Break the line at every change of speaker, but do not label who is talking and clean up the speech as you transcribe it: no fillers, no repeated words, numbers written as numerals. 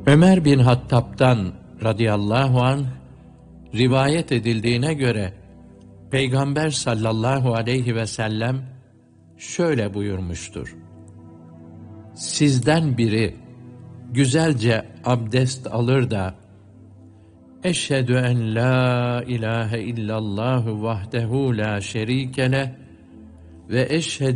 Ömer bin Hattab'dan radıyallahu anh rivayet edildiğine göre Peygamber sallallahu aleyhi ve sellem şöyle buyurmuştur: Sizden biri güzelce abdest alır da Eşhedü en la ilahe illallah vahdehu la şerike leh ve eşhedü